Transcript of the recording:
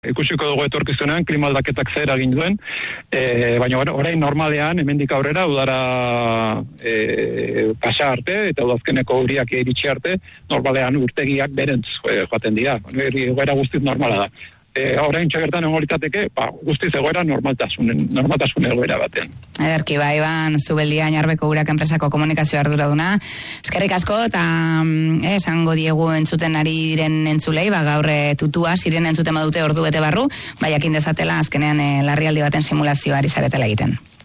Ikusiko dugu etorkizunean klima aldaketak zer egin duen, baina orain normalean hemendik aurrera udara pasa arte eta udazkeneko euriak iritsi arte normalean urtegiak berentz joaten dira. Egoera guztiz normala da. Orain txagertan egon litzateke, guztiz egoera normaltasun egoera batean. Ederki, Iban Zubeldia, Oinarbeko Urak enpresako komunikazio arduraduna. Eskerrik asko, eta esango diegu entzuten ari diren entzulei, gaur tutua ziren entzuten badute ordu bete barru, jakin dezatela azkenean larrialdi baten simulazioa ari zaretela egiten.